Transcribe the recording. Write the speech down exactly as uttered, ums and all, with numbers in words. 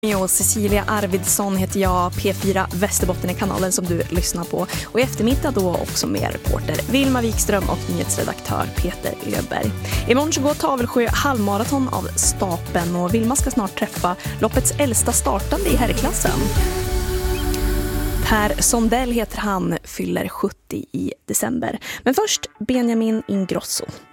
Och Cecilia Arvidsson heter jag, P fyra Västerbotten är kanalen som du lyssnar på. Och i eftermiddag då också med reporter Vilma Wikström och nyhetsredaktör Peter Öberg. Imorgon så går Tavelsjö halvmaraton av stapeln och Vilma ska snart träffa loppets äldsta startande i herrklassen. Per Sondell heter han, fyller sjuttio i december. Men först Benjamin Ingrosso.